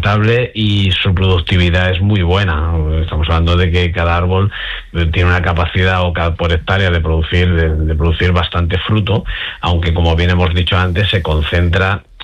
estable y su productividad es muy buena. Estamos hablando de que cada árbol tiene una capacidad por hectárea de producir bastante fruto, aunque como bien hemos dicho antes se concentra